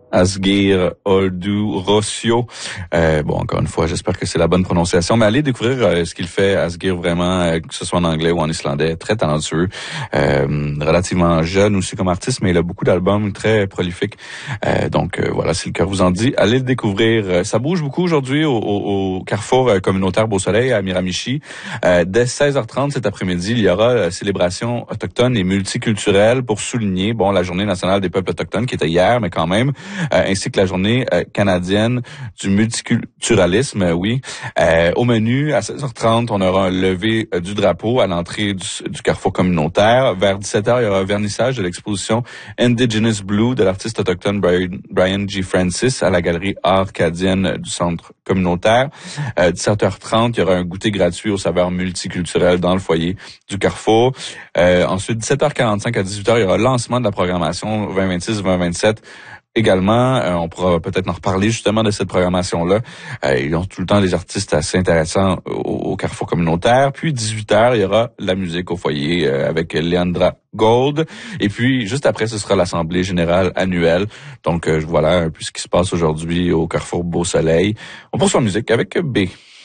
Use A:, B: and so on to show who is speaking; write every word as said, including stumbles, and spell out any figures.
A: Asgeir Oldu Rossio. Euh, bon, encore une fois, j'espère que c'est la bonne prononciation, mais allez découvrir euh, ce qu'il fait, Asgeir, vraiment, euh, que ce soit en anglais ou en islandais, très talentueux, euh, relativement jeune aussi comme artiste, mais il a beaucoup d'albums, très prolifiques. Euh, donc euh, voilà, si le cœur vous en dit, allez le découvrir. Euh, ça bouge beaucoup aujourd'hui au, au, au Carrefour communautaire Beau-Soleil à Miramichi. Euh, dès seize heures trente cet après-midi, il y aura la célébration autochtone et multiculturelle pour souligner, bon, la Journée nationale des peuples autochtones qui était hier, mais quand même, Euh, ainsi que la journée euh, canadienne du multiculturalisme, euh, oui. Euh, au menu, à seize heures trente, on aura un lever euh, du drapeau à l'entrée du, du carrefour communautaire. Vers dix-sept heures, il y aura un vernissage de l'exposition Indigenous Blue de l'artiste autochtone Brian, Brian G. Francis à la galerie arcadienne du centre communautaire. Euh, dix-sept heures trente, il y aura un goûter gratuit aux saveurs multiculturelles dans le foyer du carrefour. Euh, ensuite, dix-sept heures quarante-cinq à dix-huit heures, il y aura le lancement de la programmation vingt vingt-six vingt vingt-sept. Également, euh, on pourra peut-être en reparler justement de cette programmation-là. Euh, ils ont tout le temps des artistes assez intéressants au, au Carrefour communautaire. Puis dix-huit heures, il y aura la musique au foyer euh, avec Leandra Gold. Et puis, juste après, ce sera l'Assemblée générale annuelle. Donc, euh, voilà un peu ce qui se passe aujourd'hui au Carrefour Beau-Soleil. On poursuit en musique avec B.